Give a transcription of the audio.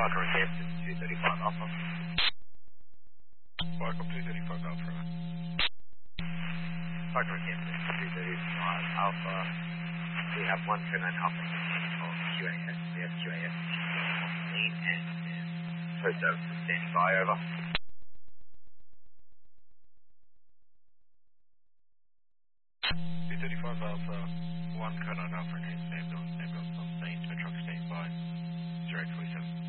Parker and Hampton 235 Alpha. Welcome 235 Alpha. Parker and Hampton 235 Alpha. We have 129 Alpha of QAS. We have QAS on lead and post services standing by, over. Alpha, 129 Alpha and ambulance on scene, truck standing by, 027.